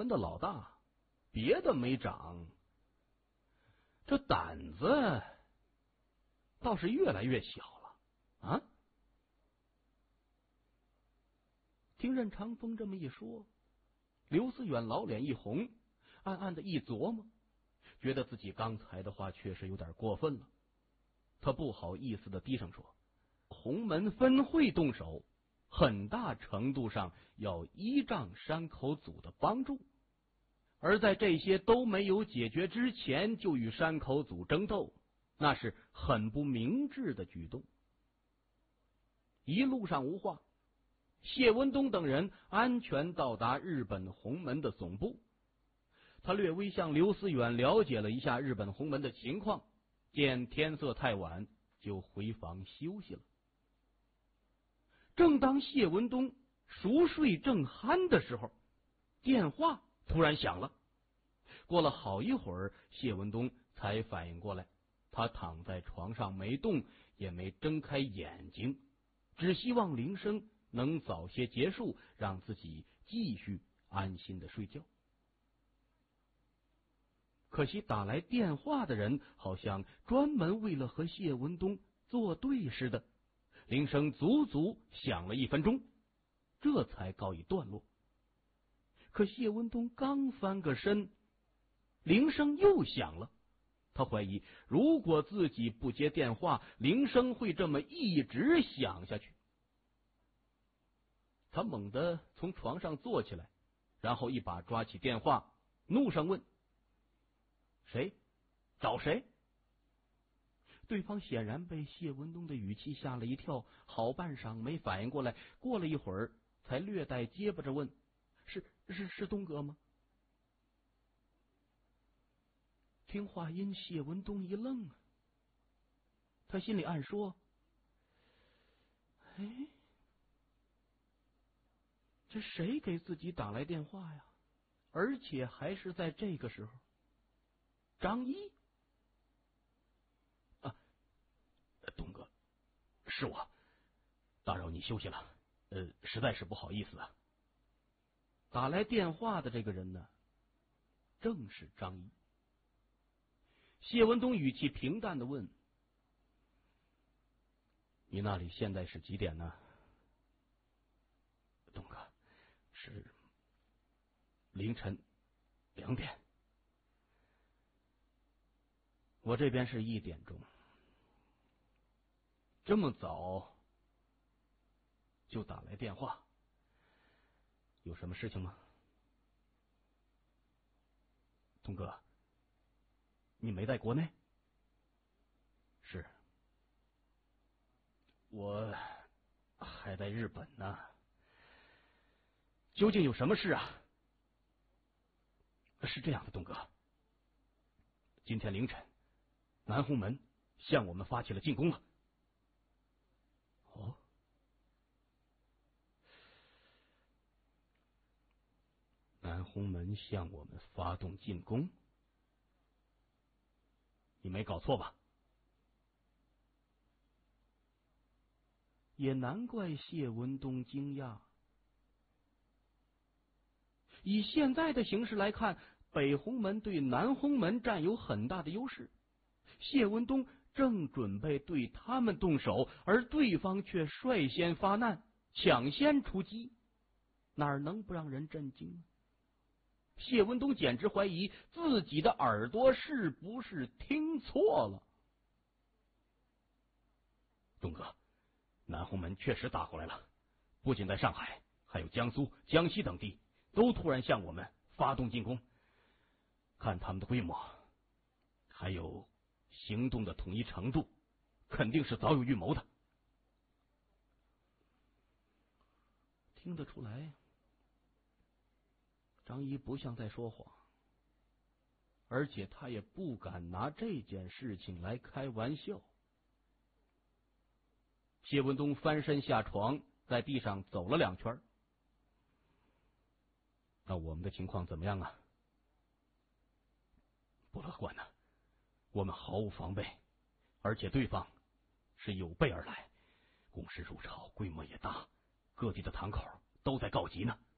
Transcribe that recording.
门的老大别的没长，这胆子倒是越来越小了啊！听任长风这么一说，刘思远老脸一红，暗暗的一琢磨，觉得自己刚才的话确实有点过分了。他不好意思的低声说：“洪门分会动手，很大程度上要依仗山口组的帮助，而在这些都没有解决之前就与山口组争斗，那是很不明智的举动。”一路上无话，谢文东等人安全到达日本洪门的总部。他略微向刘思远了解了一下日本洪门的情况，见天色太晚，就回房休息了。正当谢文东熟睡正酣的时候，电话突然响了。过了好一会儿，谢文东才反应过来，他躺在床上没动，也没睁开眼睛，只希望铃声能早些结束，让自己继续安心的睡觉。可惜打来电话的人好像专门为了和谢文东作对似的，铃声足足响了1分钟，这才告一段落。可谢文东刚翻个身，铃声又响了。他怀疑，如果自己不接电话，铃声会这么一直响下去。他猛地从床上坐起来，然后一把抓起电话，怒声问：“谁？找谁？”对方显然被谢文东的语气吓了一跳，好半晌没反应过来，过了一会儿才略带结巴着问：“是东哥吗？”听话音，谢文东一愣，他心里暗说：“哎，这谁给自己打来电话呀？而且还是在这个时候。张一啊，东哥，是我，打扰你休息了，实在是不好意思啊。”打来电话的这个人呢，正是张一。谢文东语气平淡的问：“你那里现在是几点呢？”“东哥，是凌晨2点。我这边是1点钟。这么早就打来电话，有什么事情吗？”“东哥，你没在国内？”“是，我还在日本呢。究竟有什么事啊？”“是这样的，东哥，今天凌晨南洪门向我们发起了进攻了。”“哦，南洪门向我们发动进攻？你没搞错吧？”也难怪谢文东惊讶。以现在的形势来看，北洪门对南洪门占有很大的优势，谢文东正准备对他们动手，而对方却率先发难，抢先出击，哪能不让人震惊呢？谢文东简直怀疑自己的耳朵是不是听错了。“东哥，南洪门确实打过来了，不仅在上海，还有江苏、江西等地都突然向我们发动进攻。看他们的规模，还有行动的统一程度，肯定是早有预谋的。”听得出来，张一不像在说谎，而且他也不敢拿这件事情来开玩笑。谢文东翻身下床，在地上走了2圈。“那我们的情况怎么样啊？”“不乐观呢，我们毫无防备，而且对方是有备而来，攻势如潮，规模也大，各地的堂口都在告急呢。